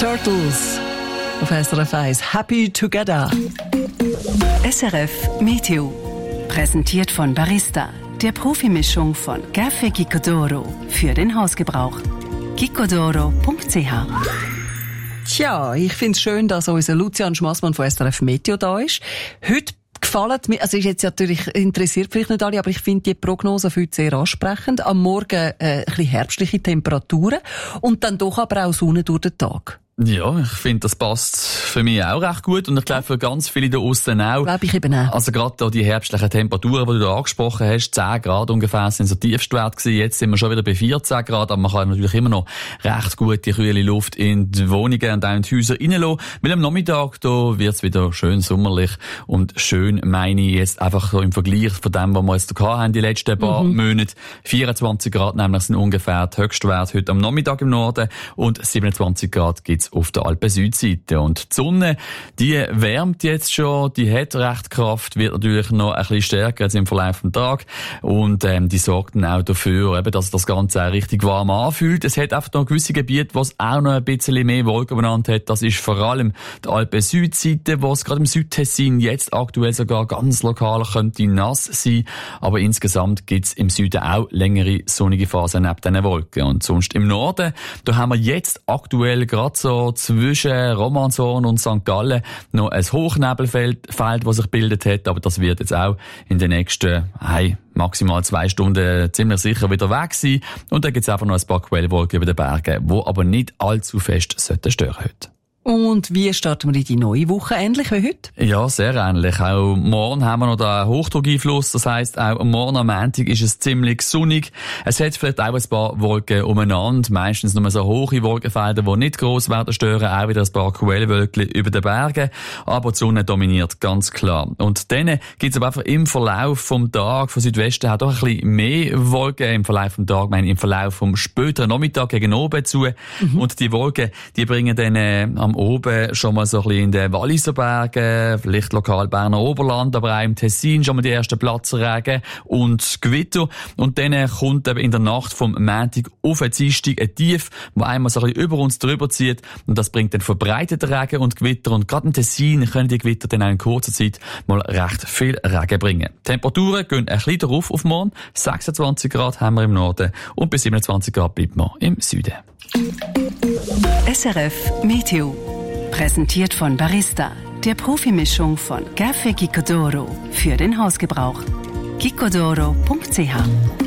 Turtles auf SRF 1. Happy Together. SRF Meteo. Präsentiert von Barista, der Profimischung von Café Gicodoro für den Hausgebrauch. gicodoro.ch. Tja, ich finde es schön, dass unser Lucian Schmassmann von SRF Meteo da ist. Heute gefallen mir, also ist jetzt natürlich interessiert vielleicht nicht alle, aber ich finde die Prognose für heute sehr ansprechend. Am Morgen ein bisschen herbstliche Temperaturen und dann doch aber auch Sonne durch den Tag. Ja, ich finde, das passt für mich auch recht gut und ich glaube für ganz viele da aussen auch. Glaube ich eben auch. Also gerade da die herbstlichen Temperaturen, die du da angesprochen hast, 10 Grad ungefähr sind so Tiefstwert gewesen. Jetzt sind wir schon wieder bei 14 Grad, aber man kann natürlich immer noch recht gut die kühle Luft in die Wohnungen und auch in die Häuser reinlassen. Weil am Nachmittag, da wird's wieder schön sommerlich und schön meine ich jetzt einfach so im Vergleich von dem, was wir jetzt da haben die letzten paar Monate. 24 Grad nämlich sind ungefähr die Höchstwerte heute am Nachmittag im Norden und 27 Grad gibt's auf der Alpen-Südseite. Und die Sonne, die wärmt jetzt schon, die hat recht Kraft, wird natürlich noch ein bisschen stärker als im Verlauf des Tages. Und die sorgt dann auch dafür, eben, dass das Ganze auch richtig warm anfühlt. Es hat einfach noch gewisse Gebiete, wo es auch noch ein bisschen mehr Wolken benannt hat. Das ist vor allem die Alpen-Südseite, wo es gerade im Südtessin jetzt aktuell sogar ganz lokal könnte nass sein. Aber insgesamt gibt's im Süden auch längere sonnige Phasen neben diesen Wolken. Und sonst im Norden, da haben wir jetzt aktuell gerade so zwischen Romanshorn und St. Gallen noch ein Hochnebelfeld, das sich gebildet hat, aber das wird jetzt auch in den nächsten maximal 2 Stunden ziemlich sicher wieder weg sein. Und dann gibt es einfach noch ein paar Quellwolken über den Bergen, die aber nicht allzu fest stören sollten heute. Und wie starten wir in die neue Woche? Ähnlich wie heute? Ja, sehr ähnlich. Auch morgen haben wir noch den Hochdruckeinfluss. Das heisst, auch morgen am Montag ist es ziemlich sonnig. Es hat vielleicht auch ein paar Wolken umeinander. Meistens nur so hohe Wolkenfelder, die nicht gross werden stören. Auch wieder ein paar Quellwölkchen über den Bergen. Aber die Sonne dominiert, ganz klar. Und dann gibt es aber einfach im Verlauf vom Tag von Südwesten auch doch ein bisschen mehr Wolken. Im Verlauf vom Tag, im Verlauf vom späteren Nachmittag gegen oben zu. Und die Wolken, die bringen dann am oben schon mal so ein bisschen in den Walliser Bergen, vielleicht lokal Berner Oberland, aber auch im Tessin schon mal die ersten Platzregen und Gewitter. Und dann kommt eben in der Nacht vom Montag auf den Dienstag ein Tief, das einmal so ein bisschen über uns drüber zieht. Und das bringt dann verbreitete Regen und Gewitter. Und gerade im Tessin können die Gewitter dann auch in kurzer Zeit mal recht viel Regen bringen. Die Temperaturen gehen ein bisschen darauf auf morgen. 26 Grad haben wir im Norden und bis 27 Grad bleibt man im Süden. SRF Meteo. Präsentiert von Barista, der Profimischung von Café Gicodoro für den Hausgebrauch. gicodoro.ch